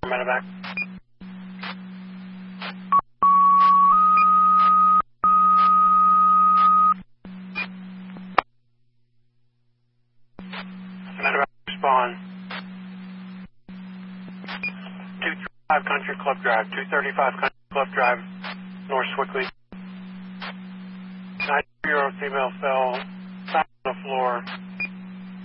Medevac. Medevac respond. 235 Country Club Drive, 235 Country Club Drive, North Swickley. 9-year-old female fell on the floor.